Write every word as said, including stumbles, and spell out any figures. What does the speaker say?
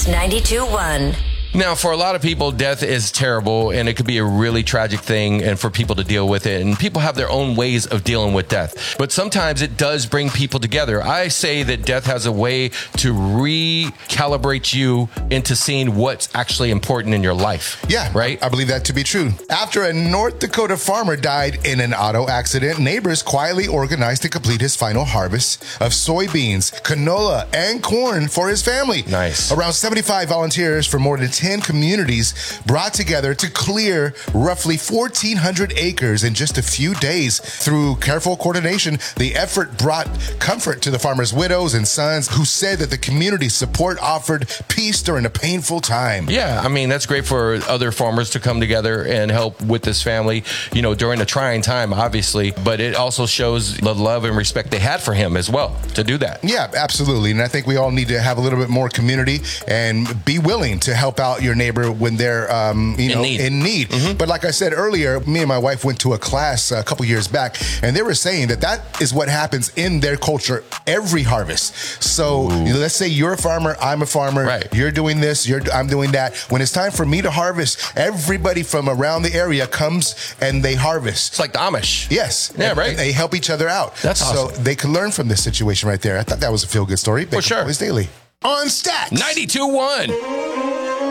Sports ninety-two point one. Now, for a lot of people, death is terrible, and it could be a really tragic thing, and for people to deal with it. And people have their own ways of dealing with death. But sometimes it does bring people together. I say that death has a way to recalibrate you into seeing what's actually important in your life. Yeah, right? I believe that to be true. After a North Dakota farmer died in an auto accident, neighbors quietly organized to complete his final harvest of soybeans, canola, and corn for his family. Nice. Around seventy-five volunteers from more than ten communities brought together to clear roughly fourteen hundred acres in just a few days. Through careful coordination, the effort brought comfort to the farmers' widows and sons who said that the community support offered peace during a painful time. Yeah, I mean, that's great for other farmers to come together and help with this family, you know, during a trying time, obviously, but it also shows the love and respect they had for him as well to do that. Yeah, absolutely. And I think we all need to have a little bit more community and be willing to help out your neighbor when they're, um, you know, in need. In need. Mm-hmm. But like I said earlier, me and my wife went to a class a couple years back, and they were saying that that is what happens in their culture every harvest. So you know, let's say you're a farmer, I'm a farmer, right. You're doing this, you're, I'm doing that. When it's time for me to harvest, everybody from around the area comes and they harvest. It's like the Amish. Yes. Yeah, and, right. And they help each other out. That's awesome. So they can learn from this situation right there. I thought that was a feel-good story. For sure. Daily. On Stats. ninety-two point one.